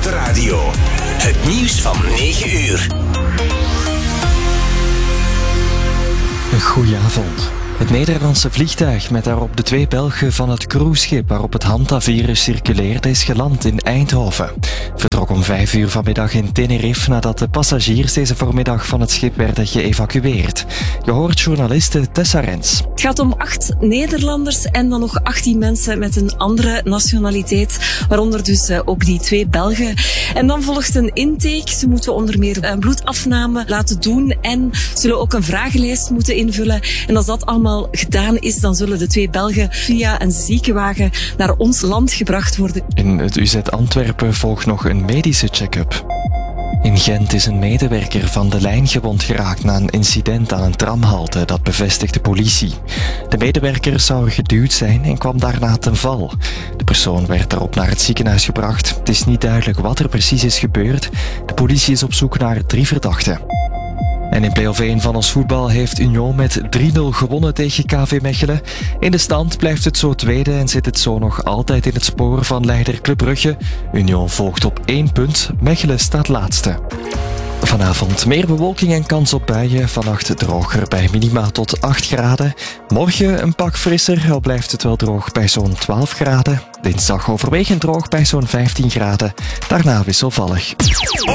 de radio. Het nieuws van 9 uur. Een goeie avond. Het Nederlandse vliegtuig met daarop de 2 Belgen van het cruiseschip waarop het Hantavirus circuleerde is geland in Eindhoven. Vertrok om 5 uur vanmiddag in Tenerife nadat de passagiers deze voormiddag van het schip werden geëvacueerd. Je hoort journaliste Tessa Rens. Het gaat om 8 Nederlanders en dan nog 18 mensen met een andere nationaliteit, waaronder dus ook die 2 Belgen. En dan volgt een intake. Ze moeten onder meer een bloedafname laten doen en zullen ook een vragenlijst moeten invullen. En als dat allemaal gedaan is, dan zullen de 2 Belgen via een ziekenwagen naar ons land gebracht worden. In het UZ Antwerpen volgt nog een medische check-up. In Gent is een medewerker van de lijn gewond geraakt na een incident aan een tramhalte, dat bevestigt de politie. De medewerker zou geduwd zijn en kwam daarna ten val. De persoon werd daarop naar het ziekenhuis gebracht. Het is niet duidelijk wat er precies is gebeurd. De politie is op zoek naar 3 verdachten. En in play-off 1 van ons voetbal heeft Union met 3-0 gewonnen tegen KV Mechelen. In de stand blijft het zo tweede en zit het zo nog altijd in het spoor van leider Club Brugge. Union volgt op 1 punt, Mechelen staat laatste. Vanavond meer bewolking en kans op buien. Vannacht droger bij minima tot 8 graden. Morgen een pak frisser, al blijft het wel droog bij zo'n 12 graden. Dinsdag overwegend droog bij zo'n 15 graden. Daarna wisselvallig.